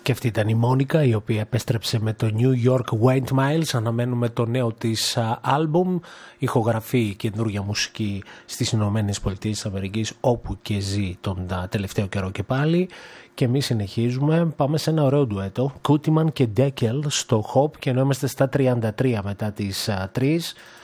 Και αυτή ήταν η Μόνικα, η οποία επέστρεψε με το New York White Miles. Αναμένουμε το νέο της άλμπουμ. Ηχογραφεί καινούργια μουσική στις Ηνωμένες Πολιτείες της Αμερικής, όπου και ζει τον τελευταίο καιρό και πάλι. Και εμείς συνεχίζουμε, πάμε σε ένα ωραίο ντουέτο, Κούτιμαν και Ντέκελ στο Hop, και ενώ είμαστε στα 33 μετά τις 3,